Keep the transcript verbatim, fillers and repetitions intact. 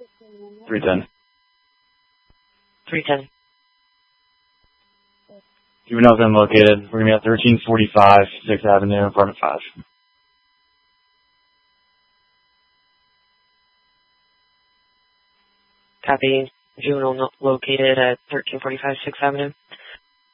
three ten. three ten. Juvenile's been located. We're going to be at thirteen forty-five, sixth Avenue, apartment five. Copy. Juvenile located at thirteen forty-five, sixth Avenue.